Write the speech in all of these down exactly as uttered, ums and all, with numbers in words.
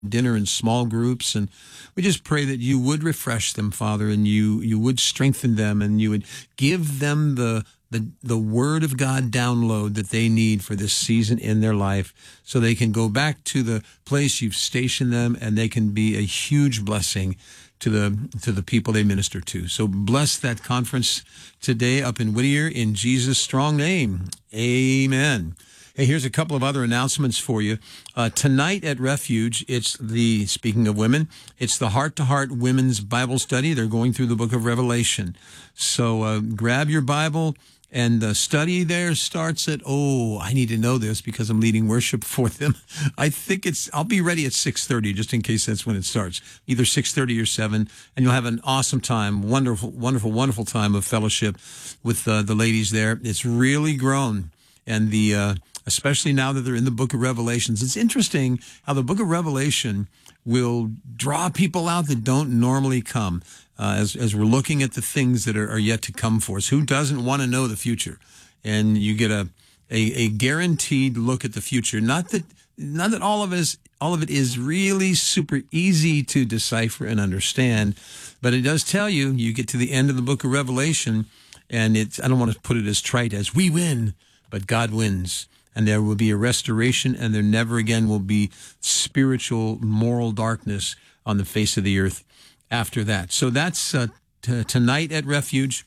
dinner in small groups, and we just pray that you would refresh them, Father, and you you would strengthen them, and you would give them the the the Word of God download that they need for this season in their life, so they can go back to the place you've stationed them, and they can be a huge blessing to the to the people they minister to. So bless that conference today up in Whittier in Jesus' strong name. Amen. Hey, here's a couple of other announcements for you. Uh, tonight at Refuge, it's the, speaking of women, it's the Heart to Heart Women's Bible Study. They're going through the book of Revelation. So uh, grab your Bible, and the study there starts at, oh, I need to know this because I'm leading worship for them. I think it's, I'll be ready at six thirty, just in case that's when it starts, either six thirty or seven, and you'll have an awesome time, wonderful, wonderful, wonderful time of fellowship with uh, the ladies there. It's really grown, and the... Uh, especially now that they're in the book of Revelations. It's interesting how the book of Revelation will draw people out that don't normally come uh, as, as we're looking at the things that are, are yet to come for us. Who doesn't want to know the future? And you get a, a, a guaranteed look at the future. Not that, not that all of us, all of it is really super easy to decipher and understand, but it does tell you, you get to the end of the book of Revelation, and it's, I don't want to put it as trite as we win, but God wins. And there will be a restoration, and there never again will be spiritual, moral darkness on the face of the earth after that. So that's uh, t- tonight at Refuge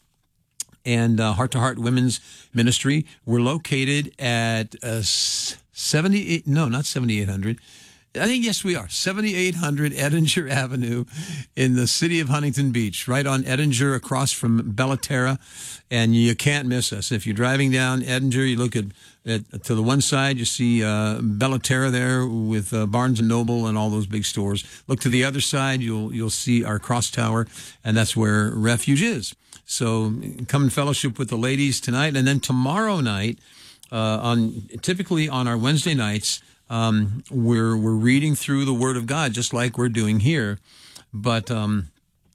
and uh, Heart to Heart Women's Ministry. We're located at uh, seventy-eight, no, not seventy-eight hundred. I think, yes, we are. seventy-eight hundred Edinger Avenue in the city of Huntington Beach, right on Edinger across from Bellaterra. And you can't miss us. If you're driving down Edinger, you look at, at to the one side, you see uh, Bellaterra there with uh, Barnes and Noble and all those big stores. Look to the other side, you'll you'll see our cross tower, and that's where Refuge is. So come and fellowship with the ladies tonight. And then tomorrow night, uh, on typically on our Wednesday nights, Um, we're we're reading through the Word of God just like we're doing here, but um,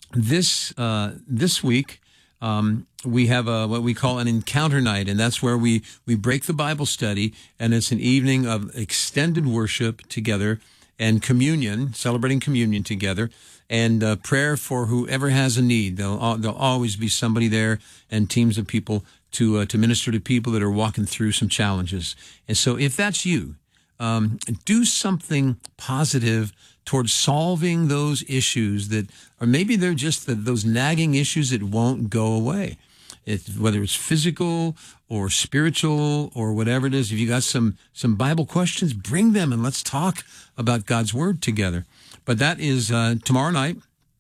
this uh, this week um, we have a, what we call an encounter night, and that's where we we break the Bible study, and it's an evening of extended worship together and communion, celebrating communion together, and uh, prayer for whoever has a need. There'll there'll always be somebody there, and teams of people to uh, to minister to people that are walking through some challenges. And so, if that's you. Um, do something positive towards solving those issues that, or maybe they're just the, those nagging issues that won't go away. It, whether it's physical or spiritual or whatever it is, if you got some, some Bible questions, bring them and let's talk about God's Word together. But that is uh, tomorrow night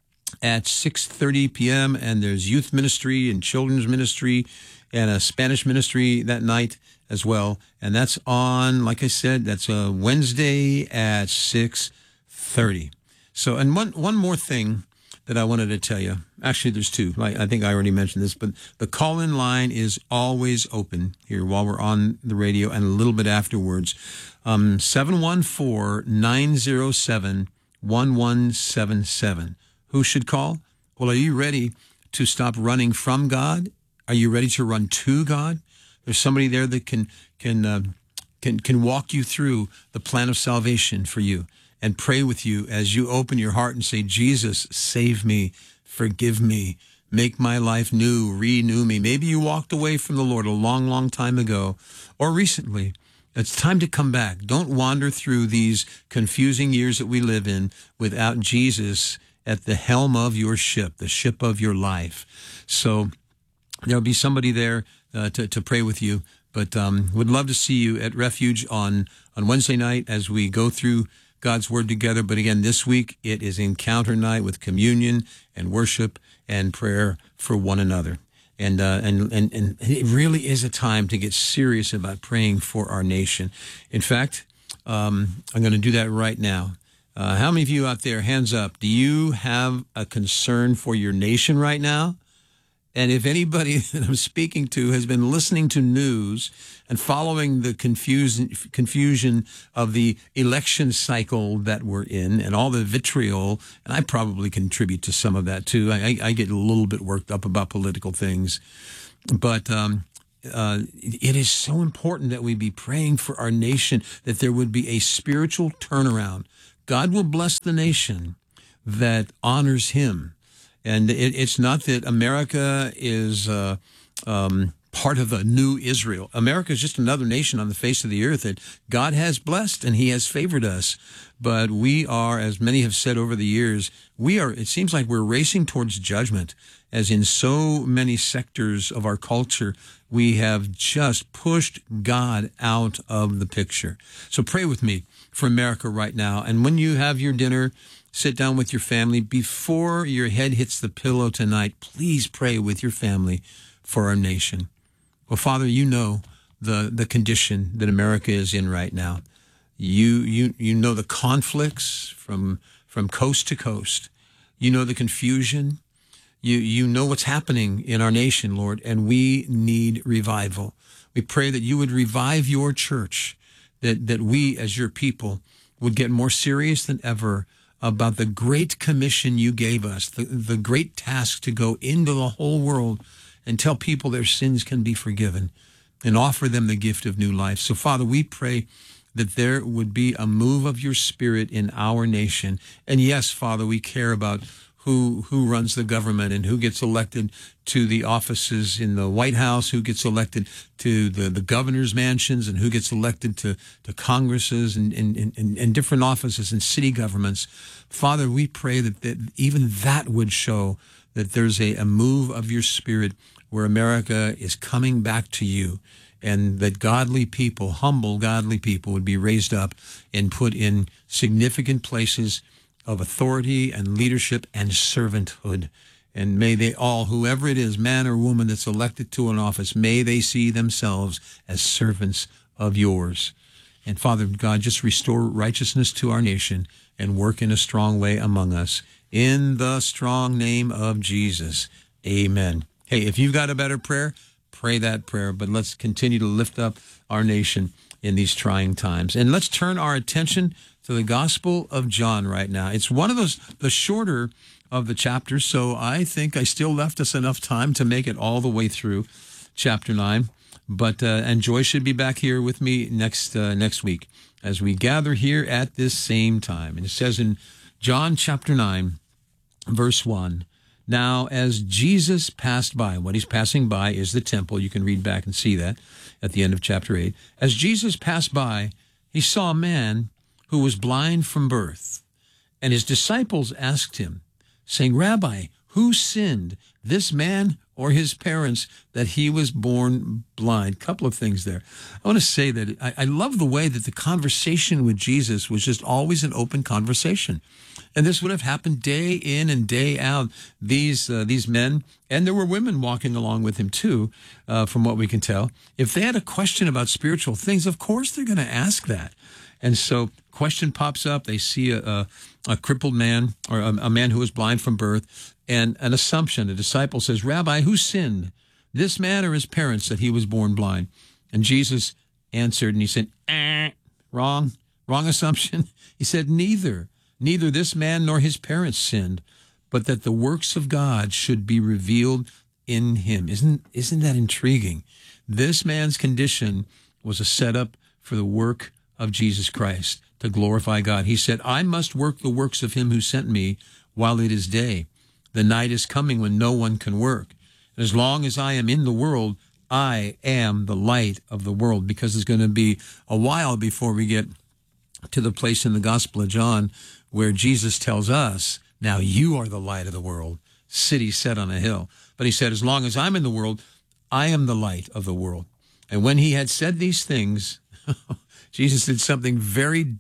at six thirty p.m., and there's youth ministry and children's ministry and a Spanish ministry that night as well. And that's on, like I said, that's a Wednesday at six thirty. So, and one, one more thing that I wanted to tell you. Actually, there's two. I, I think I already mentioned this, but the call-in line is always open here while we're on the radio and a little bit afterwards. Um, seven one four, nine zero seven, one one seven seven. Who should call? Well, are you ready to stop running from God? Are you ready to run to God? There's somebody there that can can uh, can can walk you through the plan of salvation for you and pray with you as you open your heart and say, Jesus, save me, forgive me, make my life new, renew me. Maybe you walked away from the Lord a long, long time ago or recently. It's time to come back. Don't wander through these confusing years that we live in without Jesus at the helm of your ship, the ship of your life. So there'll be somebody there Uh, to, to pray with you, but um, would love to see you at Refuge on, on Wednesday night as we go through God's Word together. But again, this week it is encounter night with communion and worship and prayer for one another. And, uh, and, and, and it really is a time to get serious about praying for our nation. In fact, um, I'm going to do that right now. Uh, how many of you out there, hands up, do you have a concern for your nation right now? And if anybody that I'm speaking to has been listening to news and following the confusion, confusion of the election cycle that we're in and all the vitriol, and I probably contribute to some of that too. I, I get a little bit worked up about political things. But um, uh, it is so important that we be praying for our nation, that there would be a spiritual turnaround God will bless the nation that honors him. And it, it's not that America is uh, um, part of a new Israel. America is just another nation on the face of the earth that God has blessed and he has favored us. But we are, as many have said over the years, we are, it seems like we're racing towards judgment, as in so many sectors of our culture, we have just pushed God out of the picture. So pray with me for America right now. And when you have your dinner, sit down with your family. Before your head hits the pillow tonight, please pray with your family for our nation. Well, Father, you know the, the condition that America is in right now. You, you, you know the conflicts from, from coast to coast. You know the confusion. You, you know what's happening in our nation, Lord, and we need revival. We pray that you would revive your church, that, that we as your people would get more serious than ever about the great commission you gave us, the, the great task to go into the whole world and tell people their sins can be forgiven and offer them the gift of new life. So, Father, we pray that there would be a move of your Spirit in our nation. And yes, Father, we care about who who runs the government and who gets elected to the offices in the White House, who gets elected to the, the governor's mansions, and who gets elected to, to Congresses and, and, and, and different offices and city governments. Father, we pray that, that even that would show that there's a, a move of your Spirit where America is coming back to you, and that godly people, humble godly people, would be raised up and put in significant places of authority and leadership and servanthood. And may they all, whoever it is, man or woman that's elected to an office, may they see themselves as servants of yours. And Father God, just restore righteousness to our nation and work in a strong way among us. In the strong name of Jesus, amen. Hey, if you've got a better prayer, pray that prayer. But let's continue to lift up our nation in these trying times. And let's turn our attention to the Gospel of John right now. It's one of those, the shorter of the chapters, so I think I still left us enough time to make it all the way through chapter nine. But, uh, and Joy should be back here with me next, uh, next week as we gather here at this same time. And it says in John chapter nine, verse one, now as Jesus passed by, what he's passing by is the temple. You can read back and see that at the end of chapter eight. As Jesus passed by, he saw a man who was blind from birth. And his disciples asked him, saying, Rabbi, who sinned, this man or his parents, that he was born blind? Couple of things there. I want to say that I, I love the way that the conversation with Jesus was just always an open conversation. And this would have happened day in and day out. These uh, these men, and there were women walking along with him too, uh, from what we can tell. If they had a question about spiritual things, of course they're going to ask that. And so question pops up. They see a, a, a crippled man or a, a man who was blind from birth, and an assumption. A disciple says, Rabbi, who sinned, this man or his parents, that he was born blind? And Jesus answered, and he said, eh, wrong, wrong assumption. He said, neither, neither this man nor his parents sinned, but that the works of God should be revealed in him. Isn't, isn't that intriguing? This man's condition was a setup for the work of Jesus Christ to glorify God. He said, I must work the works of him who sent me while it is day. The night is coming when no one can work. And as long as I am in the world, I am the light of the world, because it's going to be a while before we get to the place in the Gospel of John where Jesus tells us, now you are the light of the world, city set on a hill. But he said, as long as I'm in the world, I am the light of the world. And when he had said these things, Jesus did something very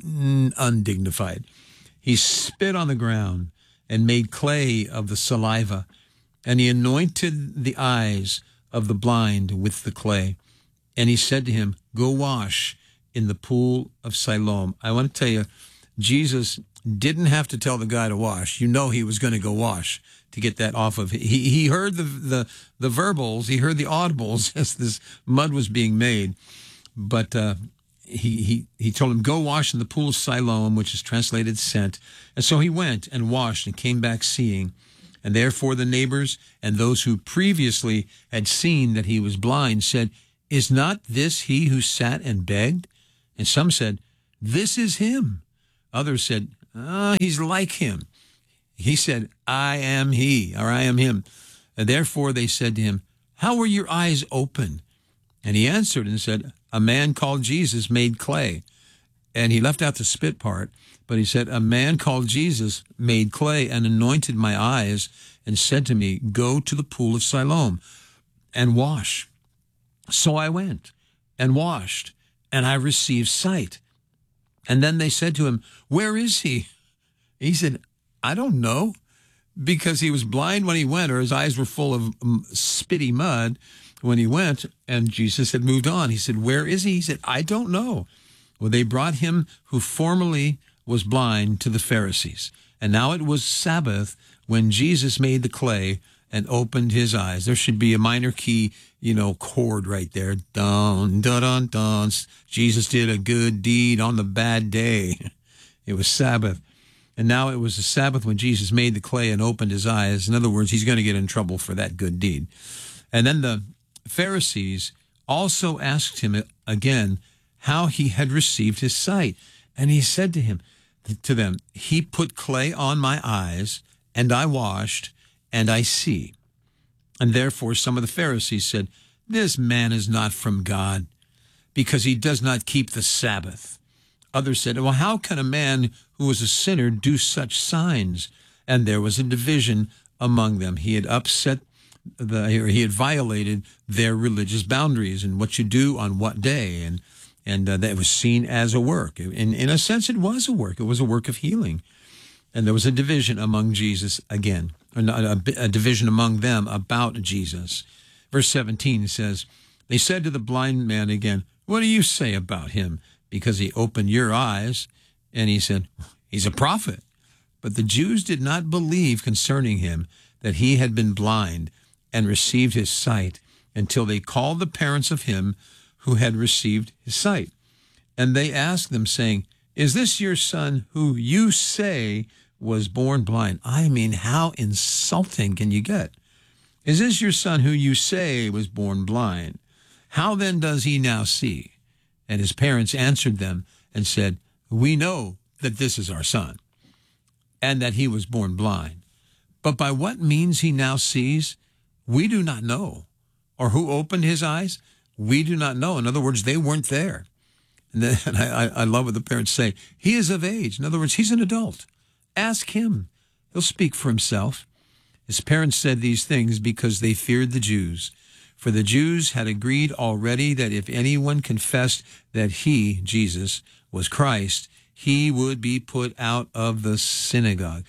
undignified. He spit on the ground and made clay of the saliva, and he anointed the eyes of the blind with the clay. And he said to him, go wash in the pool of Siloam. I want to tell you, Jesus didn't have to tell the guy to wash. You know he was going to go wash to get that off of him. He, he heard the, the, the verbals, he heard the audibles as this mud was being made. But uh, he, he, he told him, go wash in the pool of Siloam, which is translated sent. And so he went and washed and came back seeing. And therefore the neighbors and those who previously had seen that he was blind said, is not this he who sat and begged? And some said, this is him. Others said, oh, he's like him. He said, I am he, or I am him. And therefore they said to him, how were your eyes open? And he answered and said, a man called Jesus made clay. And he left out the spit part, but he said, a man called Jesus made clay and anointed my eyes and said to me, go to the pool of Siloam and wash. So I went and washed, and I received sight. And then they said to him, where is he? He said, I don't know, because he was blind when he went, or his eyes were full of spitty mud when he went, and Jesus had moved on. He said, where is he? He said, I don't know. Well, they brought him who formerly was blind to the Pharisees. And now it was Sabbath when Jesus made the clay and opened his eyes. There should be a minor key, you know, chord right there. Dun, dun, dun, dun. Jesus did a good deed on the bad day. It was Sabbath. And now it was the Sabbath when Jesus made the clay and opened his eyes. In other words, he's going to get in trouble for that good deed. And then the Pharisees also asked him again how he had received his sight. And he said to him, to them, he put clay on my eyes, and I washed, and I see. And therefore some of the Pharisees said, this man is not from God, because he does not keep the Sabbath. Others said, well, how can a man who was a sinner do such signs? And there was a division among them. He had upset the, or he had violated their religious boundaries and what you do on what day. And, and uh, that was seen as a work. In, in a sense, it was a work. It was a work of healing. And there was a division among Jesus again, or a, a division among them about Jesus. Verse seventeen says, they said to the blind man again, what do you say about him? Because he opened your eyes. And he said, he's a prophet. But the Jews did not believe concerning him that he had been blind and received his sight until they called the parents of him who had received his sight. And they asked them, saying, is this your son who you say was born blind? I mean, how insulting can you get? Is this your son who you say was born blind? How then does he now see? And his parents answered them and said, we know that this is our son, and that he was born blind. But by what means he now sees, we do not know. Or who opened his eyes, we do not know. In other words, they weren't there. And, then, and I, I love what the parents say. He is of age. In other words, he's an adult. Ask him. He'll speak for himself. His parents said these things because they feared the Jews. For the Jews had agreed already that if anyone confessed that he, Jesus, was Christ, he would be put out of the synagogue.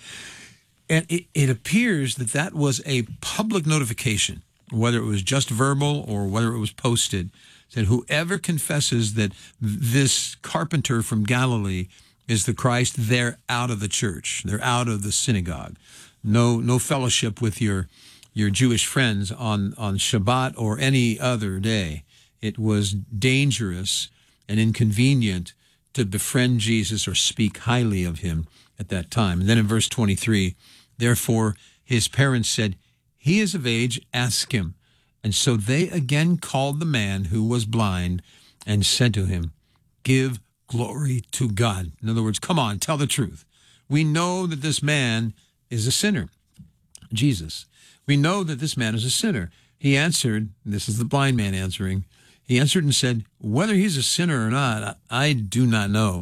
And it, it appears that that was a public notification, whether it was just verbal or whether it was posted, that whoever confesses that this carpenter from Galilee is the Christ, they're out of the church. They're out of the synagogue. No, no fellowship with your your Jewish friends on, on Shabbat or any other day. It was dangerous and inconvenient to befriend Jesus or speak highly of him at that time. And then in verse twenty-three, therefore his parents said, he is of age, ask him. And so they again called the man who was blind and said to him, give glory to God. In other words, come on, tell the truth. We know that this man is a sinner, Jesus. We know that this man is a sinner. He answered, this is the blind man answering, he answered and said, whether he's a sinner or not, I do not know.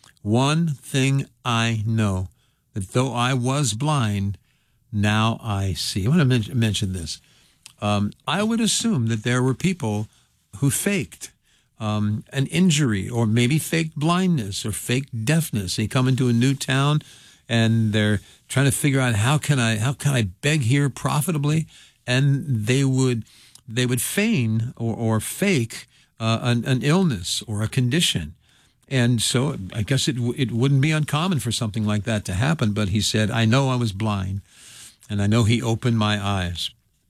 One thing I know, that though I was blind, now I see. I want to men- mention this. Um, I would assume that there were people who faked um, an injury or maybe faked blindness or faked deafness. They come into a new town and they're trying to figure out how can I how can I beg here profitably, and they would they would feign or, or fake uh, an, an illness or a condition. And so I guess it it wouldn't be uncommon for something like that to happen. But he said, I know I was blind, and I know he opened my eyes.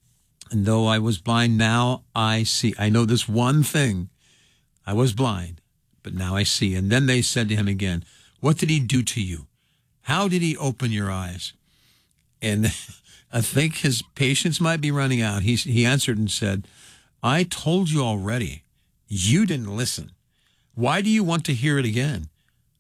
And though I was blind, now I see. I know this one thing. I was blind, but now I see. And then they said to him again, what did he do to you? How did he open your eyes? And I think his patience might be running out. He, he answered and said, I told you already. You didn't listen. Why do you want to hear it again?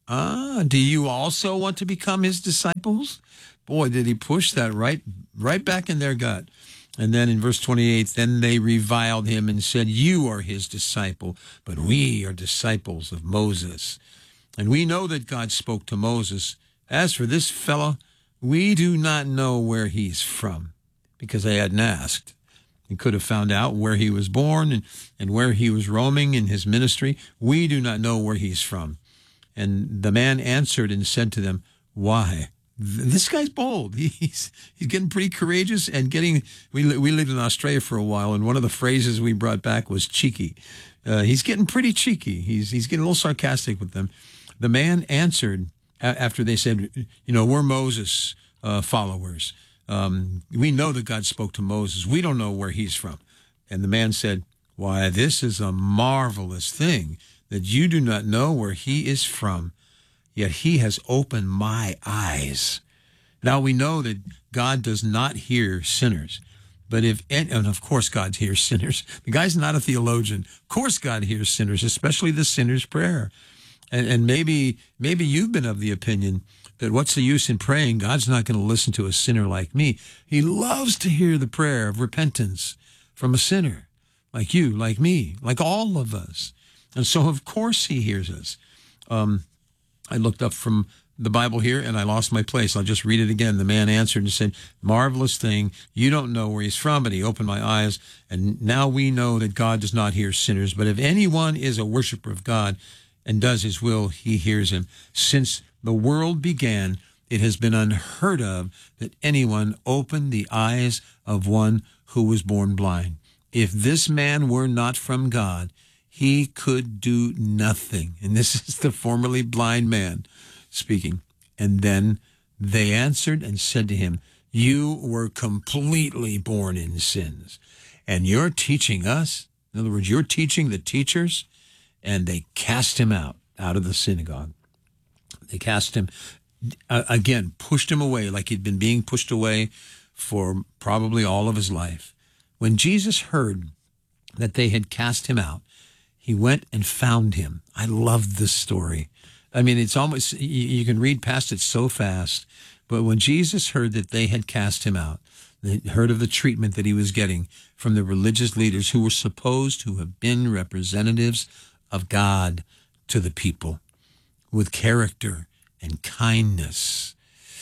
Ah, do you also want to become his disciples? Boy, did he push that right, right back in their gut. And then in verse twenty-eight, then they reviled him and said, you are his disciple, but we are disciples of Moses. And we know that God spoke to Moses. As for this fellow, we do not know where he's from, because they hadn't asked. He could have found out where he was born and, and where he was roaming in his ministry. We do not know where he's from. And the man answered and said to them, why? This guy's bold. He's he's getting pretty courageous and getting. We we lived in Australia for a while, and one of the phrases we brought back was cheeky. Uh, he's getting pretty cheeky. He's he's getting a little sarcastic with them. The man answered after they said, you know, we're Moses uh, followers. Um, we know that God spoke to Moses. We don't know where he's from. And the man said, why, this is a marvelous thing that you do not know where he is from. Yet he has opened my eyes. Now we know that God does not hear sinners. But if, and of course God hears sinners. The guy's not a theologian. Of course God hears sinners, especially the sinner's prayer. And, and maybe, maybe you've been of the opinion that what's the use in praying? God's not going to listen to a sinner like me. He loves to hear the prayer of repentance from a sinner like you, like me, like all of us. And so of course he hears us. Um, I looked up from the Bible here, and I lost my place. I'll just read it again. The man answered and said, marvelous thing. You don't know where he's from, but he opened my eyes. And now we know that God does not hear sinners. But if anyone is a worshiper of God and does his will, he hears him. Since the world began, it has been unheard of that anyone opened the eyes of one who was born blind. If this man were not from God, he could do nothing. And this is the formerly blind man speaking. And then they answered and said to him, you were completely born in sins, and you're teaching us. In other words, you're teaching the teachers. And they cast him out, out of the synagogue. They cast him, uh, again, pushed him away like he'd been being pushed away for probably all of his life. When Jesus heard that they had cast him out, he went and found him. I love this story. I mean, it's almost, you, you can read past it so fast. But when Jesus heard that they had cast him out, they heard of the treatment that he was getting from the religious leaders who were supposed to have been representatives of God to the people with character and kindness.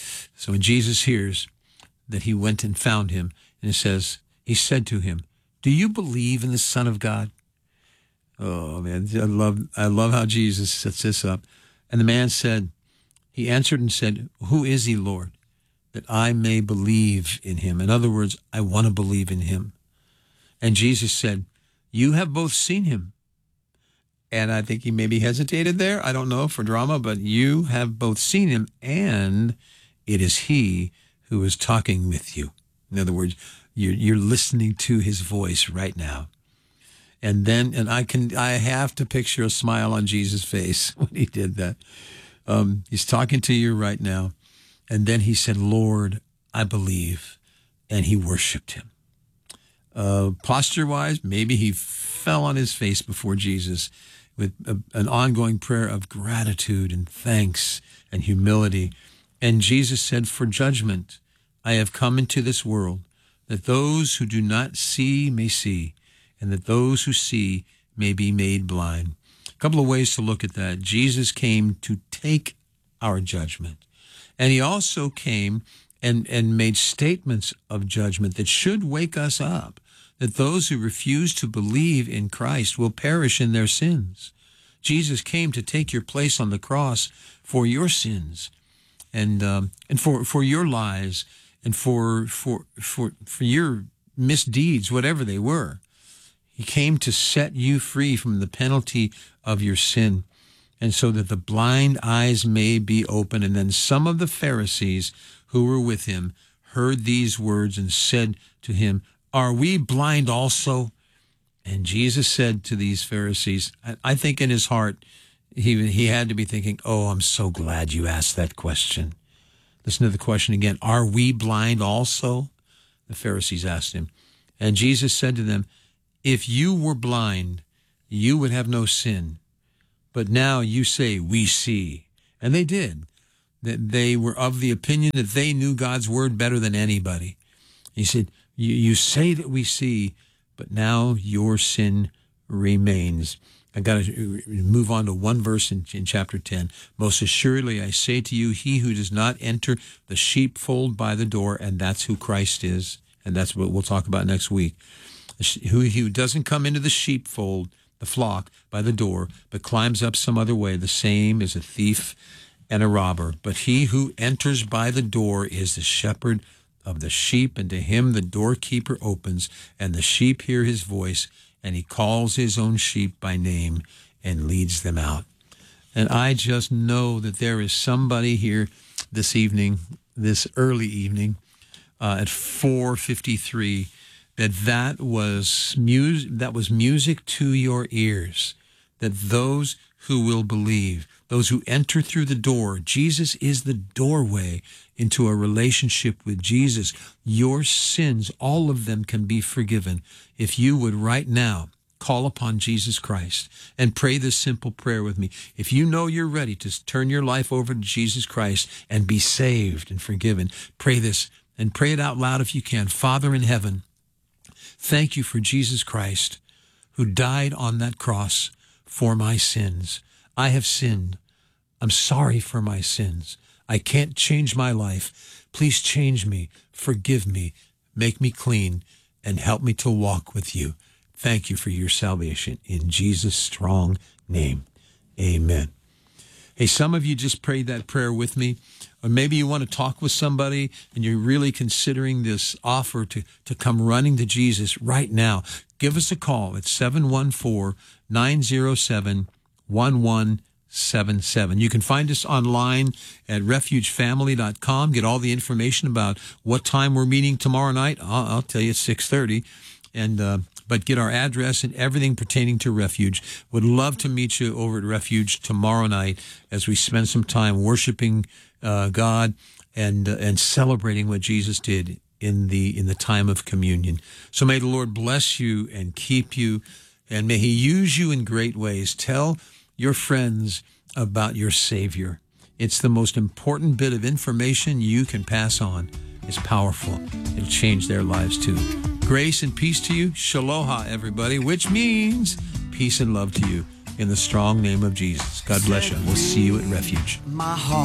So when Jesus hears that he went and found him, and it says, he said to him, do you believe in the Son of God? Oh, man, I love, I love how Jesus sets this up. And the man said, he answered and said, who is he, Lord, that I may believe in him? In other words, I want to believe in him. And Jesus said, you have both seen him. And I think he maybe hesitated there. I don't know, for drama, but you have both seen him, and it is he who is talking with you. In other words, you're, you're listening to his voice right now. And then, and I can, I have to picture a smile on Jesus' face when he did that. Um, he's talking to you right now. And then he said, Lord, I believe. And he worshiped him. Uh, posture-wise, maybe he fell on his face before Jesus with a, an ongoing prayer of gratitude and thanks and humility. And Jesus said, for judgment, I have come into this world, that those who do not see may see, and that those who see may be made blind. A couple of ways to look at that. Jesus came to take our judgment. And he also came and, and made statements of judgment that should wake us up, that those who refuse to believe in Christ will perish in their sins. Jesus came to take your place on the cross for your sins and um, and for, for your lies and for, for, for, for your misdeeds, whatever they were. He came to set you free from the penalty of your sin, and so that the blind eyes may be open. And then some of the Pharisees who were with him heard these words and said to him, are we blind also? And Jesus said to these Pharisees, I think in his heart, he, he had to be thinking, oh, I'm so glad you asked that question. Listen to the question again. Are we blind also? The Pharisees asked him. And Jesus said to them, if you were blind, you would have no sin. But now you say, we see. And they did. That they were of the opinion that they knew God's word better than anybody. He said, you, you say that we see, but now your sin remains. I got to move on to one verse in, in chapter ten. Most assuredly, I say to you, he who does not enter the sheepfold by the door, and that's who Christ is, and that's what we'll talk about next week, who, who doesn't come into the sheepfold, the flock, by the door, but climbs up some other way, the same is a thief and a robber. But he who enters by the door is the shepherd of the sheep, and to him the doorkeeper opens, and the sheep hear his voice, and he calls his own sheep by name and leads them out. And I just know that there is somebody here this evening, this early evening, uh, at four fifty-three, that that was, mus- that was music to your ears, that those who will believe, those who enter through the door, Jesus is the doorway into a relationship with Jesus. Your sins, all of them, can be forgiven if you would right now call upon Jesus Christ and pray this simple prayer with me. If you know you're ready to turn your life over to Jesus Christ and be saved and forgiven, pray this and pray it out loud if you can. Father in heaven, thank you for Jesus Christ who died on that cross for my sins. I have sinned. I'm sorry for my sins. I can't change my life. Please change me, forgive me, make me clean, and help me to walk with you. Thank you for your salvation. In Jesus' strong name, amen. Hey, some of you just prayed that prayer with me, or maybe you want to talk with somebody and you're really considering this offer to, to come running to Jesus right now. Give us a call at seven one four, nine zero seven, one one seven seven. You can find us online at refuge family dot com. Get all the information about what time we're meeting tomorrow night. I'll, I'll tell you it's six thirty. And, uh, but get our address and everything pertaining to Refuge. Would love to meet you over at Refuge tomorrow night as we spend some time worshiping uh, God and uh, and celebrating what Jesus did in the in the time of communion. So may the Lord bless you and keep you, and may he use you in great ways. Tell your friends about your Savior. It's the most important bit of information you can pass on. It's powerful. It'll change their lives too. Grace and peace to you. Shaloha, everybody, which means peace and love to you in the strong name of Jesus. God bless you. We'll see you at Refuge.